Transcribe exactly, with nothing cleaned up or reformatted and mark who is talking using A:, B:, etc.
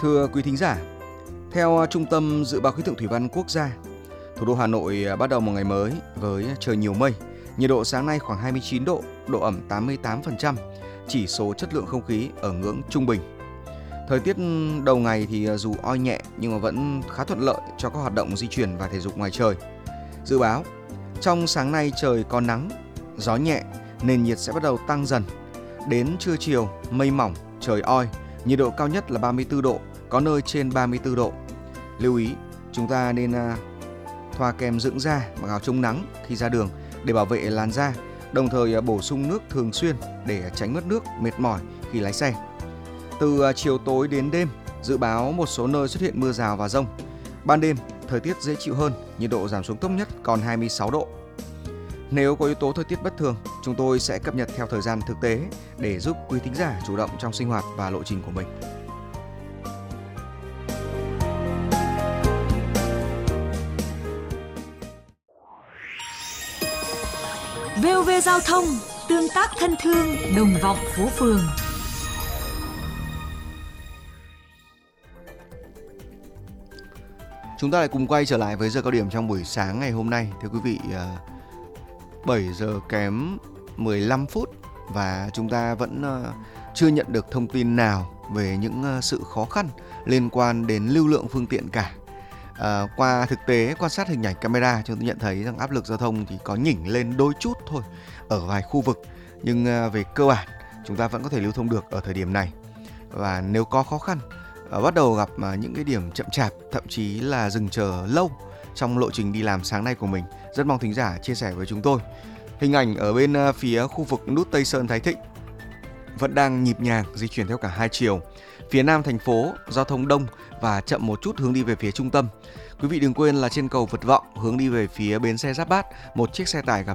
A: Thưa quý thính giả, theo Trung tâm Dự báo Khí tượng Thủy văn Quốc gia, thủ đô Hà Nội bắt đầu một ngày mới với trời nhiều mây, nhiệt độ sáng nay khoảng hai mươi chín độ, độ ẩm tám mươi tám phần trăm, chỉ số chất lượng không khí ở ngưỡng trung bình. Thời tiết đầu ngày thì dù oi nhẹ nhưng mà vẫn khá thuận lợi cho các hoạt động di chuyển và thể dục ngoài trời. Dự báo, trong sáng nay trời có nắng, gió nhẹ, nền nhiệt sẽ bắt đầu tăng dần. Đến trưa chiều, mây mỏng, trời oi, nhiệt độ cao nhất là ba mươi tư độ, có nơi trên ba mươi tư độ. Lưu ý, chúng ta nên thoa kem dưỡng da mặc áo chống nắng khi ra đường để bảo vệ làn da, đồng thời bổ sung nước thường xuyên để tránh mất nước, mệt mỏi khi lái xe. Từ chiều tối đến đêm, dự báo một số nơi xuất hiện mưa rào và dông. Ban đêm, thời tiết dễ chịu hơn, nhiệt độ giảm xuống thấp nhất còn hai mươi sáu độ. Nếu có yếu tố thời tiết bất thường, chúng tôi sẽ cập nhật theo thời gian thực tế để giúp quý thính giả chủ động trong sinh hoạt và lộ trình của mình.
B: vê o vê Giao thông, tương tác thân thương, đồng vọng phố phường.
A: Chúng ta lại cùng quay trở lại với giờ cao điểm trong buổi sáng ngày hôm nay. Thưa quý vị, bảy giờ kém mười lăm phút và chúng ta vẫn chưa nhận được thông tin nào về những sự khó khăn liên quan đến lưu lượng phương tiện cả. À, qua thực tế quan sát hình ảnh camera, chúng tôi nhận thấy rằng áp lực giao thông thì có nhỉnh lên đôi chút thôi ở vài khu vực, nhưng về cơ bản chúng ta vẫn có thể lưu thông được ở thời điểm này. Và nếu có khó khăn, bắt đầu gặp những cái điểm chậm chạp, thậm chí là dừng chờ lâu trong lộ trình đi làm sáng nay của mình, rất mong thính giả chia sẻ với chúng tôi. Hình ảnh ở bên phía khu vực nút Tây Sơn Thái Thịnh vẫn đang nhịp nhàng di chuyển theo cả hai chiều. Phía nam thành phố, giao thông đông và chậm một chút hướng đi về phía trung tâm. Quý vị đừng quên là trên cầu Vượt Vọng hướng đi về phía bến xe Giáp Bát, một chiếc xe tải gặp